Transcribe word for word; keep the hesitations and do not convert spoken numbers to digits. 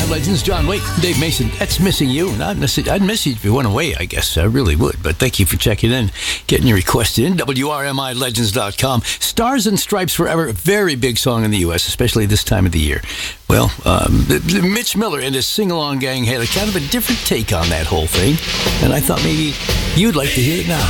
Legends, John Waite, Dave Mason. That's missing you. Not miss I'd miss you if you went away, I guess. I really would. But thank you for checking in, getting your request in. W R M I Legends dot com. Stars and Stripes Forever, a very big song in the U S, especially this time of the year. Well, um, Mitch Miller and his sing-along gang had a kind of a different take on that whole thing, and I thought maybe you'd like to hear it now.